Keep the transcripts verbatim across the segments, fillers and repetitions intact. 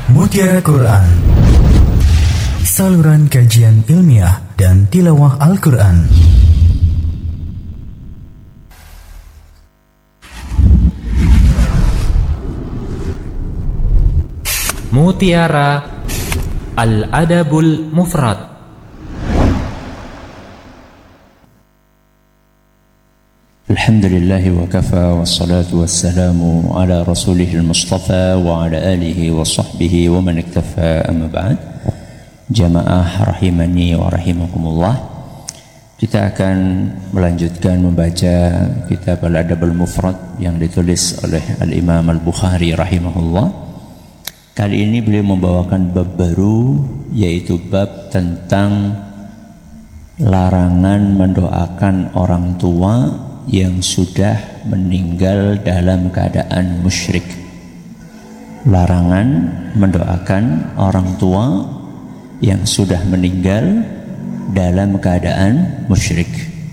Mutiara Quran, saluran kajian ilmiah dan tilawah Al-Quran. Mutiara Al-Adabul Mufrad. Alhamdulillahi wa kafa, wassalatu wassalamu ala rasulihil mustafa wa ala alihi wa sahbihi wa man iktafa, amma ba'd. Jamaah rahimani wa rahimakumullah, kita akan melanjutkan membaca kitab Al-Adabul Mufrad yang ditulis oleh Al-Imam Al-Bukhari rahimahullah. Kali ini beliau membawakan bab baru, yaitu bab tentang larangan mendoakan orang tua yang sudah meninggal dalam keadaan musyrik. Larangan mendoakan orang tua yang sudah meninggal dalam keadaan musyrik.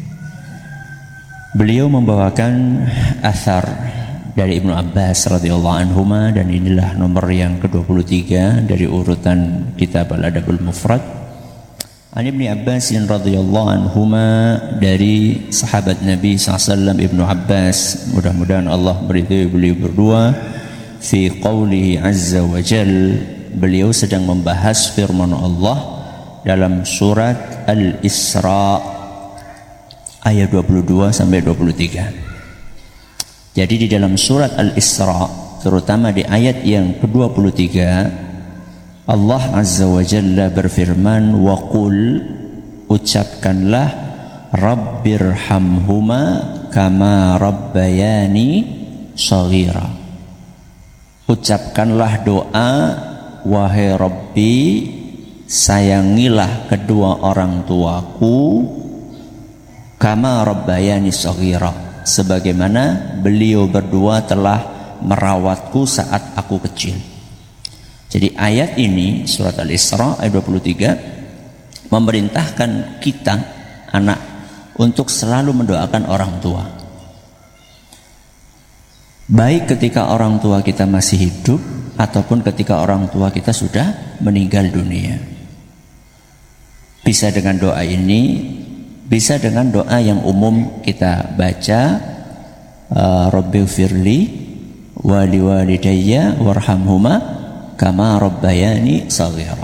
Beliau membawakan athar dari Ibnu Abbas radhiyallahu anhuma, dan inilah nomor yang ke dua puluh tiga dari urutan kitab Al-Adabul Mufrad. An Ibnu Abbas radhiyallahu anhuma, dari sahabat Nabi sallallahu alaihi wasallam Ibnu Abbas, mudah-mudahan Allah meridhai beliau berdua, fi qawlihi azza wa jal, beliau sedang membahas firman Allah dalam surat Al-Isra ayat dua puluh dua sampai dua puluh tiga. Jadi di dalam surat Al-Isra, terutama di ayat yang ke dua puluh tiga, Allah Azza wa Jalla berfirman, wa qul, ucapkanlah, rabbirhamhuma kama rabbayani shaghira. Ucapkanlah doa, wahai Rabbi, sayangilah kedua orang tuaku, kama rabbayani shaghira, sebagaimana beliau berdua telah merawatku saat aku kecil. Jadi ayat ini, surat Al-Isra ayat dua puluh tiga, memerintahkan kita, anak, untuk selalu mendoakan orang tua. Baik ketika orang tua kita masih hidup, ataupun ketika orang tua kita sudah meninggal dunia. Bisa dengan doa ini, bisa dengan doa yang umum kita baca, Rabbighfirli wa liwalidayya warhamhuma kama rabbayani shaghira.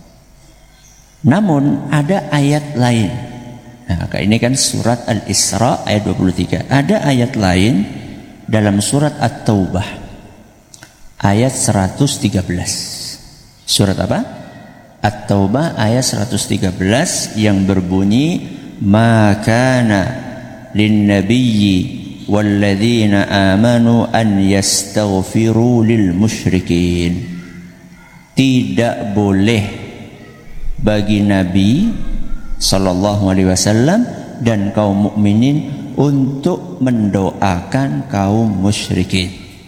Namun ada ayat lain. Nah, ini kan surat Al-Isra ayat dua puluh tiga. Ada ayat lain dalam surat At-Taubah ayat seratus tiga belas. Surat apa? At-Taubah ayat seratus tiga belas yang berbunyi, ma kana lin-nabiyyi walladzina amanu an yastaghfiru lil musyrikin. Tidak boleh bagi Nabi sallallahu alaihi wasallam dan kaum mukminin untuk mendoakan kaum musyrikin.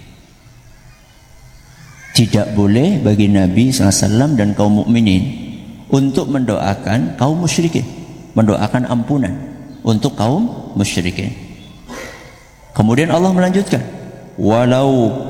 Tidak boleh bagi Nabi sallallahu alaihi wasallam dan kaum mukminin untuk mendoakan kaum musyrikin, mendoakan ampunan untuk kaum musyrikin. Kemudian Allah melanjutkan, walau